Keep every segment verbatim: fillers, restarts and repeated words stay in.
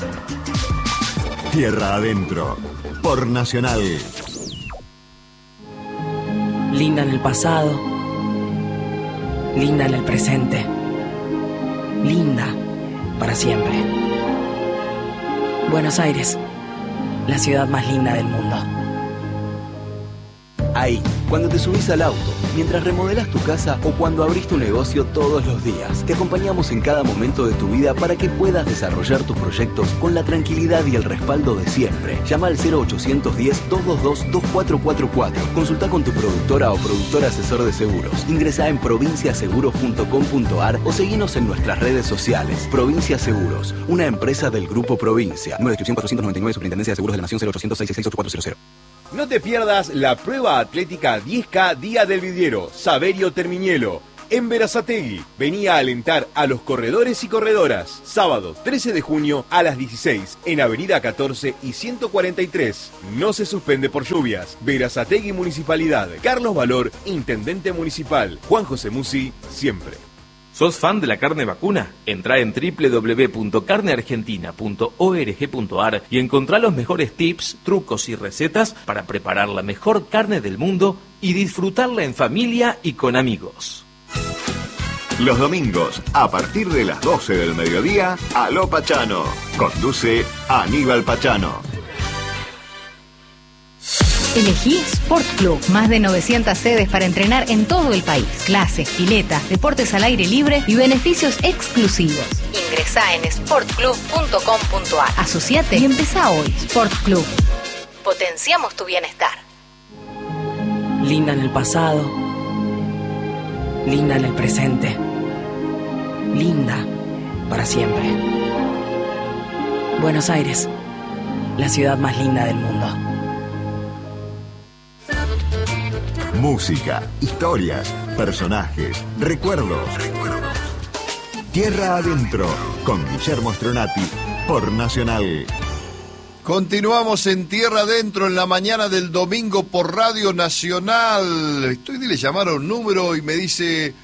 Tierra Adentro, por Nacional. Linda en el pasado, linda en el presente, linda para siempre. Buenos Aires, la ciudad más linda del mundo. Ahí, cuando te subís al auto, mientras remodelás tu casa o cuando abrís tu negocio todos los días. Te acompañamos en cada momento de tu vida para que puedas desarrollar tus proyectos con la tranquilidad y el respaldo de siempre. Llama al cero ochocientos diez, doscientos veintidós, veinticuatro cuarenta y cuatro. Consulta con tu productora o productor asesor de seguros. Ingresá en provincia seguros punto com punto ar o seguinos en nuestras redes sociales. Provincia Seguros, una empresa del Grupo Provincia. Número de inscripción cuatrocientos noventa y nueve, Superintendencia de Seguros de la Nación, cero ochocientos, seiscientos sesenta y ocho, cuatrocientos. No te pierdas la prueba atlética diez K Día del Vidriero, Saverio Termiñelo, en Berazategui. Vení a alentar a los corredores y corredoras. Sábado trece de junio a las dieciséis, en Avenida catorce y ciento cuarenta y tres. No se suspende por lluvias. Berazategui Municipalidad. Carlos Valor, Intendente Municipal. Juan José Musi, siempre. ¿Sos fan de la carne vacuna? Entrá en doble u doble u doble u punto carne argentina punto org punto ar y encontrá los mejores tips, trucos y recetas para preparar la mejor carne del mundo y disfrutarla en familia y con amigos. Los domingos, a partir de las doce del mediodía, Aló Pachano. Conduce Aníbal Pachano. Elegí Sport Club, más de novecientas sedes para entrenar en todo el país. Clases, pileta, deportes al aire libre y beneficios exclusivos. Ingresá en sport club punto com punto ar. Asociate y empezá hoy. Sport Club. Potenciamos tu bienestar. Linda en el pasado, linda en el presente, linda para siempre. Buenos Aires, la ciudad más linda del mundo. Música, historias, personajes, recuerdos. Tierra Adentro, con Guillermo Stronati, por Nacional. Continuamos en Tierra Adentro en la mañana del domingo por Radio Nacional. Estoy de le llamar a un número y me dice: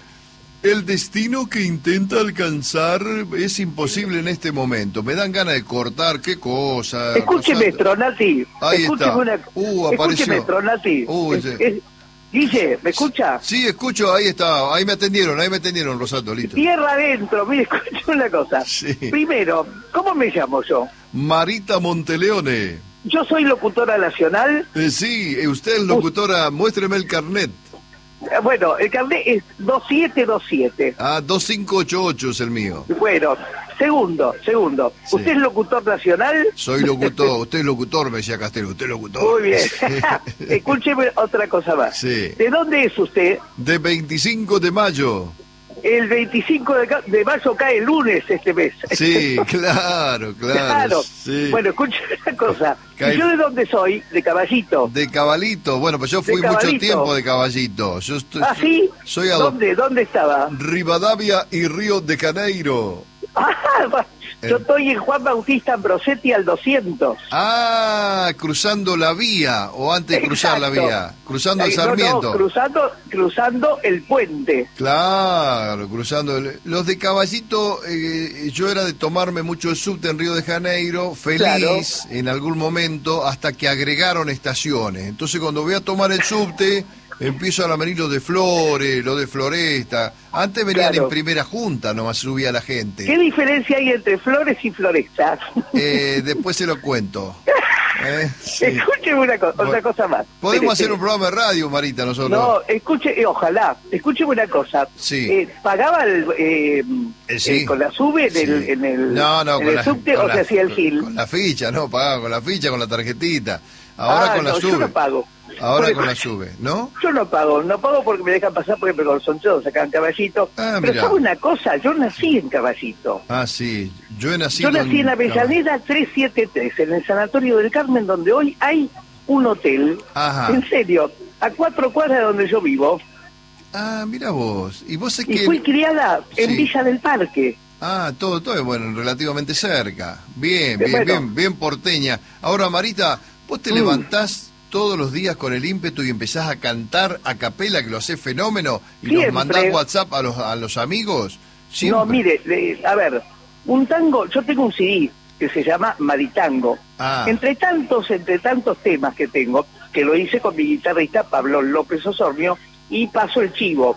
el destino que intenta alcanzar es imposible en este momento. Me dan ganas de cortar, qué cosa. Escúcheme, Stronati. Ahí Escúcheme está. Una... Uh, apareció. Escúcheme, Stronati. Uh, es, es... Guille, ¿me escucha? Sí, escucho, ahí está. Ahí me atendieron, ahí me atendieron, Rosato, listo. Tierra Adentro, mire, escuche una cosa. Sí. Primero, ¿cómo me llamo yo? Marita Monteleone. Yo soy locutora nacional. Eh, sí, usted es locutora, muéstreme el carnet. Bueno, el carnet es dos siete dos siete. Ah, dos cinco ocho ocho es el mío. Bueno, segundo, segundo. Sí. ¿Usted es locutor nacional? Soy locutor, usted es locutor, me decía Castelo, usted es locutor. Muy bien. Escúcheme otra cosa más. Sí. ¿De dónde es usted? De veinticinco de mayo. El veinticinco de, de mayo cae el lunes este mes. Sí, claro, claro. Claro. Sí. Bueno, escuche una cosa. Cae... ¿Y yo de dónde soy? De Caballito. De Caballito. Bueno, pues yo fui mucho tiempo de Caballito. Yo estoy, ¿Ah, sí? Soy a ¿Dónde? ¿Dónde estaba? Rivadavia y Río de Janeiro. Ah, yo El... estoy en Juan Bautista Ambrosetti al doscientos. Ah, cruzando la vía, o antes de cruzar la vía, cruzando el Sarmiento. No, no, cruzando, cruzando el puente. Claro, cruzando el... Los de Caballito, eh, yo era de tomarme mucho el subte en Río de Janeiro, feliz claro. En algún momento, hasta que agregaron estaciones. Entonces cuando voy a tomar el subte, empiezo a venir lo de Flores, lo de Floresta. Antes venían claro. En primera junta, nomás subía la gente. ¿Qué diferencia hay entre Flores y Floresta? Eh, después se lo cuento. Eh, sí. Escúcheme una cosa, otra cosa más. Podemos Espérese. hacer un programa de radio, Marita, nosotros. No, escuche, eh, ojalá. Escúcheme una cosa. Sí. Eh, ¿Pagaba el, eh, eh, sí. eh, con la SUBE en, sí. el, en el, no, no, en con el la, subte o la, se hacía el Gil? Con la ficha, no, pagaba con la ficha, con la tarjetita. Ahora ah, con la no, SUBE. Yo no pago. Ahora porque, con la SUBE, ¿no? Yo no pago, no pago porque me dejan pasar, por ejemplo, con los soncheros acá en Caballito. Ah, pero mirá. ¿sabe una cosa? Yo nací en Caballito. Ah, sí. Yo he nacido Yo nací en, en Avellaneda trescientos setenta y tres, en el Sanatorio del Carmen, donde hoy hay un hotel. Ajá. En serio, a cuatro cuadras de donde yo vivo. Ah, mira vos. Y vos sé y que... fui criada en sí. Villa del Parque. Ah, todo, todo es bueno, relativamente cerca. Bien, bien, bueno. bien, bien porteña. Ahora, Marita, vos te mm. levantás todos los días con el ímpetu y empezás a cantar a capela, que lo haces fenómeno, y Siempre. Nos mandás WhatsApp a los, a los amigos. Siempre. No, mire, de, a ver, un tango, yo tengo un C D que se llama Maritango. Ah. Entre tantos, entre tantos temas que tengo, que lo hice con mi guitarrista Pablo López Osornio, y paso el chivo.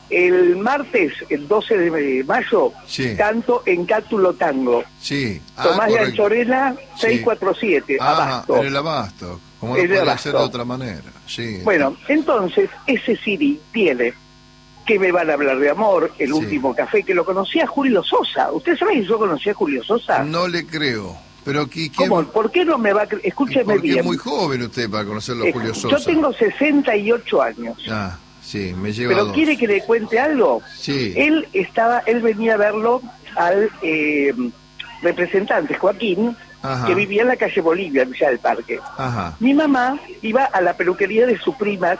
El martes, el doce de mayo, sí. canto en Cátulo Tango. Sí. Ah, Tomás de correcto. Anchorena, seiscientos cuarenta y siete, Ah, Abasto. en el Abasto. ¿Cómo no En el puede Abasto. ser de otra manera? Sí. Bueno, entonces, ese C D tiene que me van a hablar de amor, el Sí. último café, que lo conocía Julio Sosa. ¿Usted sabe que yo conocía a Julio Sosa? No le creo. Pero ¿qué, qué- ¿Cómo? ¿Por qué no me va a cre- Escúcheme Porque bien. es muy joven usted para conocerlo a Eh, Julio Sosa. Yo tengo sesenta y ocho años. Ah, sí, me lleva Pero dos. ¿quiere que le cuente algo? Sí. Él estaba, él venía a verlo al eh, representante Joaquín, Ajá. que vivía en la calle Bolivia, en Villa del Parque. Ajá. Mi mamá iba a la peluquería de su prima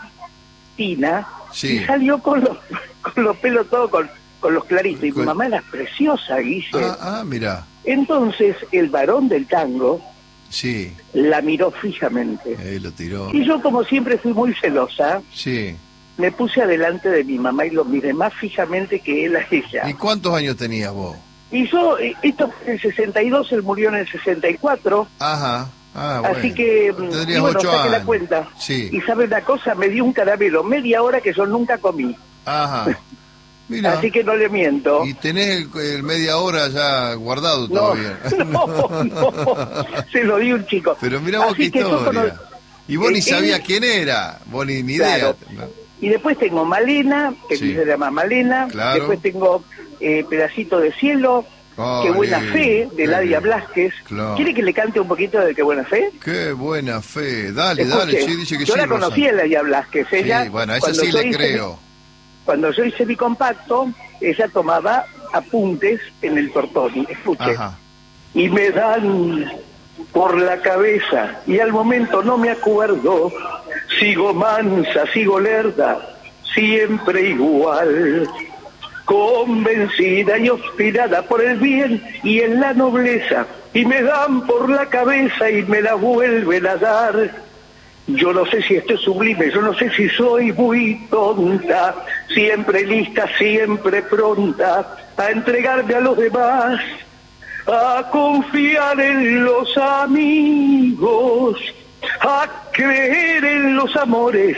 Tina, Sí. y salió con los, con los pelos todos con, con los claritos. Y Con- mi mamá era preciosa, Guille. Ah, ah, mira. Entonces el varón del tango Sí. la miró fijamente. Ahí lo tiró. Y yo, como siempre fui muy celosa, Sí. me puse adelante de mi mamá y lo miré más fijamente que él a ella. ¿Y cuántos años tenías vos? Y yo, eh, esto fue en el sesenta y dos, él murió en el sesenta y cuatro, Ajá. Ah, bueno. así que, mm, Tendrías y bueno, ocho saqué la años. cuenta. Sí. Y sabe una cosa, me dio un caramelo, media hora que yo nunca comí. Ajá. Mira. Así que no le miento. Y tenés el, el media hora ya guardado No, todavía. no, no, se lo di un chico. Pero mira vos Así qué que yo historia. cono- Y vos ni Eh, sabías él- quién era. Vos ni, ni Claro. idea. ¿no? Y después tengo Malena, que Sí. se llama Malena. Claro. Después tengo eh, Pedacito de Cielo, Oh, Qué Buena lindo, Fe, de qué Ladia lindo. Blázquez. Claro. ¿Quiere que le cante un poquito de Qué Buena Fe? Qué buena fe. Dale, Escuche, dale. Sí, dice que yo sí. la conocí Rosa. a Ladia Blázquez. Ella, Sí, bueno, a esa cuando sí yo le hice creo. mi- cuando yo hice mi compacto, ella tomaba apuntes en el Tortoni. Escuche. Ajá. Y me dan por la cabeza y al momento no me acuerdo, sigo mansa, sigo lerda, siempre igual, convencida y obstinada por el bien y en la nobleza, y me dan por la cabeza y me la vuelven a dar. Yo no sé si esto es sublime, yo no sé si soy muy tonta, siempre lista, siempre pronta a entregarme a los demás, a confiar en los amigos, a creer en los amores,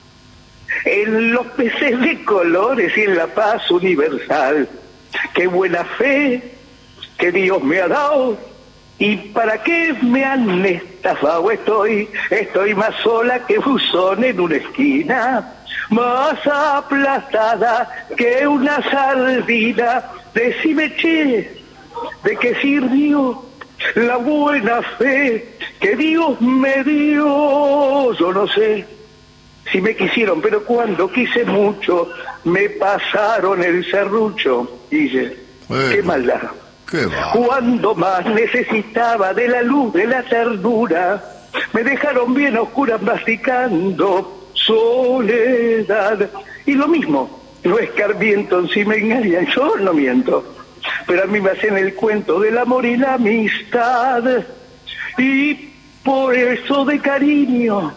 en los peces de colores y en la paz universal. Qué buena fe que Dios me ha dado, y para qué me han estafado. Estoy, estoy más sola que buzón en una esquina, más aplastada que una sardina. Decime, che, ¿de qué sirvió la buena fe que Dios me dio? Yo no sé si me quisieron, pero cuando quise mucho, me pasaron el serrucho. Dice, Bueno, qué maldad. Qué va. Cuando más necesitaba de la luz, de la ternura, me dejaron bien a oscuras masticando soledad. Y lo mismo, no escarmiento si me engañan, yo no miento, pero a mí me hacen el cuento del amor y la amistad. Y por eso de cariño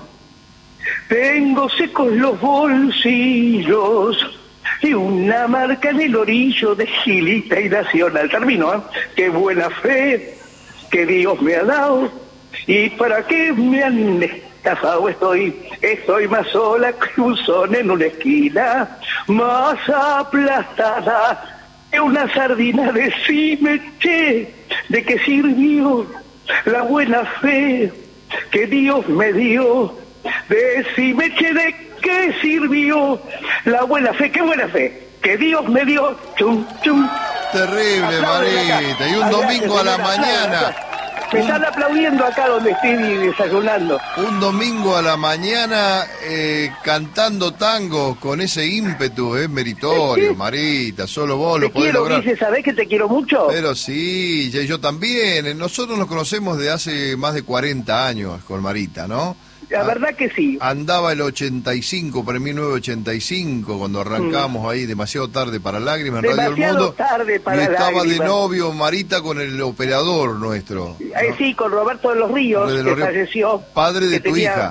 tengo secos los bolsillos y una marca en el orillo de Gilita y Nacional. Termino, ¿eh? Qué buena fe que Dios me ha dado, y para qué me han estafado. Estoy, estoy más sola que un son en una esquina, más aplastada que una sardina. Decime, che, ¿de qué sirvió la buena fe que Dios me dio? Decime, che, ¿de qué sirvió la buena fe? ¿Qué buena fe que Dios me dio? Chum, chum. Terrible, Aplauden acá. Marita. Y un Ay, domingo a la gracias, mañana. gracias. Me están aplaudiendo acá donde estoy desayunando. Un domingo a la mañana eh, cantando tango con ese ímpetu, es meritorio, Marita. Solo vos Te lo podés quiero, lograr. dice, ¿sabés que te quiero mucho? Pero sí, y yo también. Nosotros nos conocemos de hace más de cuarenta años con Marita, ¿no? La verdad que sí. Andaba el ochenta y cinco, para mil novecientos ochenta y cinco, cuando arrancamos ahí demasiado tarde para Lágrimas en Radio El Demasiado Mundo. tarde para y estaba Lágrimas. de novio Marita con el operador nuestro. Eh, sí, con Roberto de los Ríos, De los que Ríos, falleció. padre de que tu tenía- hija.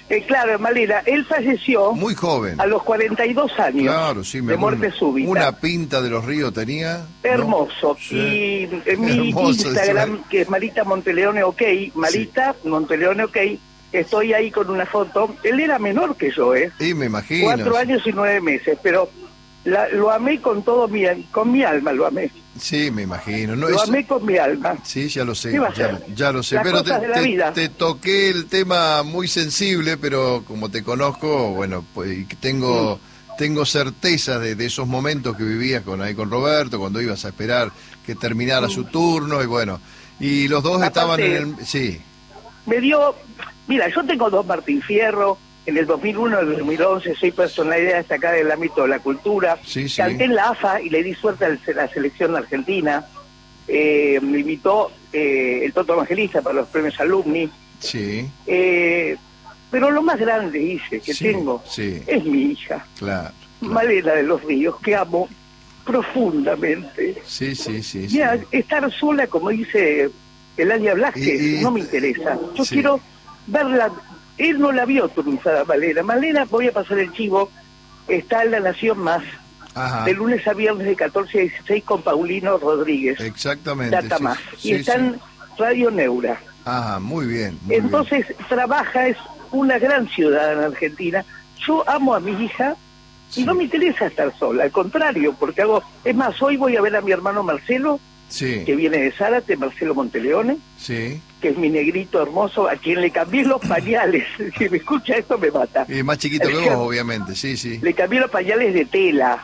Eh, claro, Malena, él falleció muy joven, a los cuarenta y dos años, claro, sí, me de muerte súbita. Una pinta de los ríos tenía. Hermoso. ¿No? Sí. Y en mi Hermoso, Instagram, sí. que es Marita Monteleone OK, Marita sí. Monteleone OK, estoy ahí con una foto. Él era menor que yo, ¿eh? Sí, me imagino. Cuatro años y nueve meses, pero la, lo amé con todo mi, con mi alma, lo amé. Sí, me imagino. No, lo eso... amé con mi alma. Sí, ya lo sé, ¿Qué va a ya, ser? ya lo sé. Las pero te, cosas de la te, vida. te toqué el tema muy sensible, pero como te conozco, bueno, pues tengo mm. tengo certeza de, de esos momentos que vivías con ahí con Roberto, cuando ibas a esperar que terminara mm. su turno, y bueno, y los dos Aparte, estaban en el... Sí. Me dio... Mira, yo tengo dos Martín Fierro. En el dos mil uno, en el dos mil once, soy personalidad destacada en el ámbito de la cultura. Sí, sí. Canté en la A F A y le di suerte a la selección argentina. Eh, me invitó eh, el Toto Evangelista para los premios Alumni. Sí. Eh, pero lo más grande, hice, que sí, tengo, sí. es mi hija. Claro, claro. Malena de los Ríos, que amo profundamente. Sí, sí, sí. Mira, sí. estar sola, como dice Eladia Blasquez, y, y, no me interesa. Yo sí. quiero verla... Él no la vio triunfada, Malena. Malena, voy a pasar el chivo, está en La Nación Más, Ajá. de lunes a viernes de catorce a dieciséis con Paulino Rodríguez. Exactamente. Data sí, Más. Sí, y está sí. en Radio Neura. Ajá, muy bien. Muy Entonces, bien. trabaja, es una gran ciudad en Argentina. Yo amo a mi hija y sí. no me interesa estar sola, al contrario, porque hago... Es más, hoy voy a ver a mi hermano Marcelo, sí. que viene de Zárate, Marcelo Monteleone. Sí. Que es mi negrito hermoso, a quien le cambié los pañales. Si me escucha esto me mata. Y más chiquito que vos, obviamente, sí, sí. Le cambié los pañales de tela.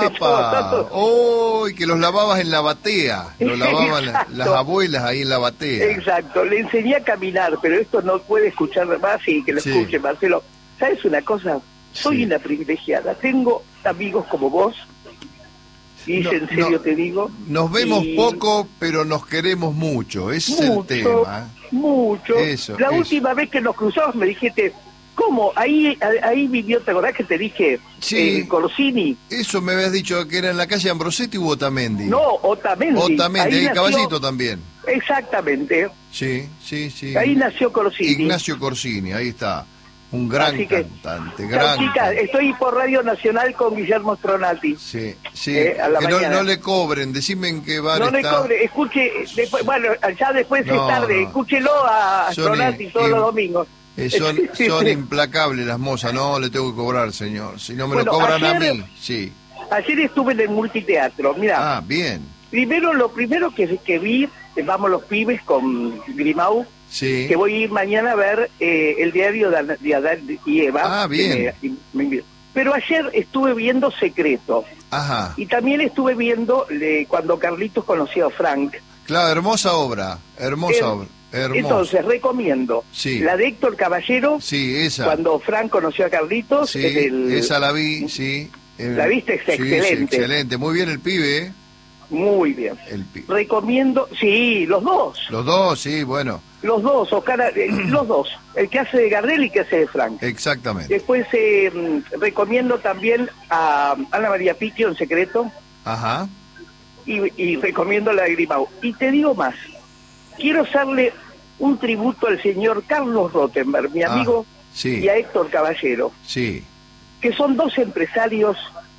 ¡Apa! ¡Oh! Y que los lavabas en la batea. Los lavaban Exacto. las abuelas ahí en la batea. Exacto. Le enseñé a caminar, pero esto no puede escuchar más y que lo sí. escuche, Marcelo. ¿Sabes una cosa? Soy sí. una privilegiada. Tengo amigos como vos. Y no, en serio no, te digo. Nos vemos y... poco, pero nos queremos mucho. Ese es el tema. Mucho. Eso, la eso. última vez que nos cruzamos me dijiste, ¿cómo? Ahí ahí vivió, ¿te acordás que te dije? Sí. Eh, Corsini. Eso me habías dicho que era en la calle Ambrosetti u Otamendi. No, Otamendi. Otamendi, ahí y nació... Caballito también. Exactamente. Sí, sí, sí. Ahí nació Corsini. Ignacio Corsini, ahí está. Un gran Así que, cantante, chao, gran chicas, cantante. Estoy por Radio Nacional con Guillermo Stronati. Sí, sí, eh, a la que no, mañana. no le cobren, decime en qué bar no está. No le cobre, escuche, después, bueno, ya después no, es tarde, no. escúchelo a Son Stronati in, todos in, los domingos. Eh, son son implacables las mozas, no le tengo que cobrar, señor. Si no me bueno, lo cobran ayer, a mí, sí. Ayer estuve en el multiteatro, mira. Ah, bien. Primero, lo primero que, que vi, Vamos los Pibes con Grimau, sí. que voy a ir mañana a ver eh, el diario de, de Adán y Eva. Ah, bien. Me, me, pero ayer estuve viendo Secreto. Ajá. Y también estuve viendo eh, cuando Carlitos conoció a Frank. Claro, hermosa obra, hermosa eh, obra. Hermosa. Entonces, recomiendo sí. la de Héctor Caballero. Sí, esa. Cuando Frank conoció a Carlitos. Sí, el, esa la vi, sí. El, ¿La viste? Es sí, excelente. Sí, excelente. Muy bien el pibe, ¿eh? Muy bien. El pibe. Recomiendo, sí, los dos. Los dos, sí, bueno. Los dos, Oscar, eh, los dos. El que hace de Gardel y el que hace de Frank. Exactamente. Después eh, recomiendo también a Ana María Picchio en Secreto. Ajá. Y, y recomiendo la de Grimau. Y te digo más. Quiero hacerle un tributo al señor Carlos Rottenberg, mi amigo, ah, sí. y a Héctor Caballero. Sí. Que son dos empresarios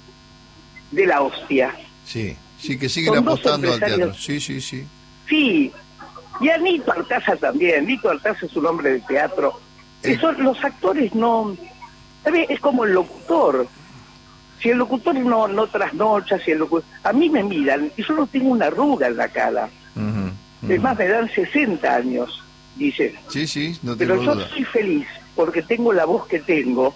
de la hostia. Sí, sí, que siguen son apostando al teatro. Sí, sí, sí. Sí. Y a Nito Artaza también. Nito Artaza es un hombre de teatro. Eh. Son, los actores no... ¿Sabes? Es como el locutor. Si el locutor no, no trasnocha, si el locutor... A mí me miran y yo no tengo una arruga en la cara. Uh -huh, uh -huh. Es más, me dan sesenta años, dice. Sí, sí, no tengo Pero yo duda. soy feliz porque tengo la voz que tengo.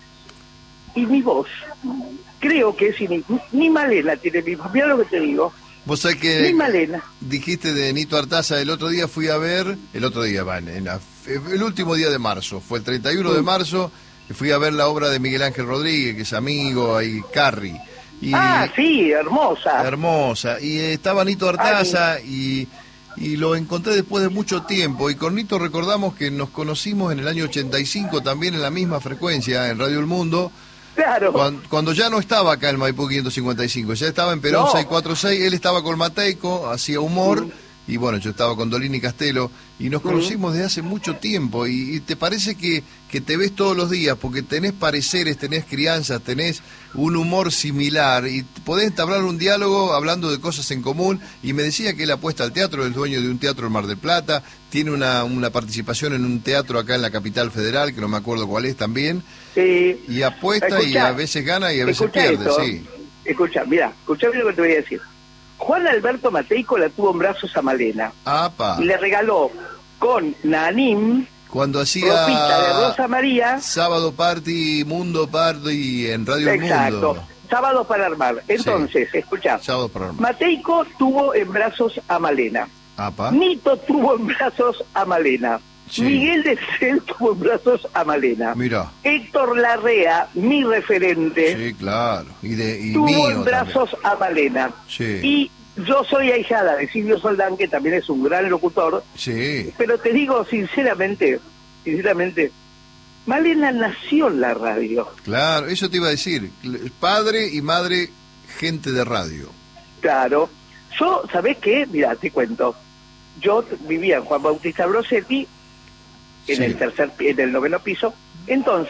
Y mi voz, creo que es... Ni, ni Malena tiene mi voz. Mira lo que te digo. Vos sabés que ni Malena. Dijiste de Nito Artaza, el otro día fui a ver, el otro día, van, en la, el último día de marzo, fue el treinta y uno uh -huh. de marzo, fui a ver la obra de Miguel Ángel Rodríguez, que es amigo, ahí Carrie. Y, ah, sí, hermosa. Hermosa. Y eh, estaba Nito Artaza y, y lo encontré después de mucho tiempo. Y con Nito recordamos que nos conocimos en el año ochenta y cinco también en la misma frecuencia, en Radio El Mundo. Claro. Cuando, cuando ya no estaba acá en Maipú quinientos cincuenta y cinco, ya estaba en Perón no. seiscientos cuarenta y seis, él estaba con Mateico, hacía humor, mm. y bueno, yo estaba con Dolini Castelo, y nos conocimos uh-huh. desde hace mucho tiempo, y, y te parece que, que te ves todos los días, porque tenés pareceres, tenés crianzas, tenés un humor similar, y podés entablar un diálogo hablando de cosas en común, y me decía que él apuesta al teatro, es dueño de un teatro en Mar del Plata, tiene una, una participación en un teatro acá en la Capital Federal, que no me acuerdo cuál es también, sí. y apuesta, escuchá, y a veces gana y a veces pierde, esto. sí. Escucha, mira, escuchá bien lo que te voy a decir. Juan Alberto Mateico la tuvo en brazos a Malena. Apa. Y le regaló con Nanim, cuando hacía ropita de Rosa María. Sábado Party, Mundo Party en Radio Exacto. El Mundo. Sábado para armar. Entonces, sí. escuchá. Sábado para armar. Mateico tuvo en brazos a Malena. Apa. Nito tuvo en brazos a Malena. Sí. Miguel de Cel tuvo en brazos a Malena. Mira. Héctor Larrea, mi referente. Sí, claro. Y de, y tuvo mío en brazos también. a Malena. Sí. Y yo soy ahijada de Silvio Soldán, que también es un gran locutor. Sí. Pero te digo sinceramente, sinceramente, Malena nació en la radio. Claro, eso te iba a decir. Padre y madre, gente de radio. Claro. Yo, ¿sabés qué? Mira, te cuento. Yo vivía en Juan Bautista Brosetti, en sí. el tercer en el noveno piso. Entonces,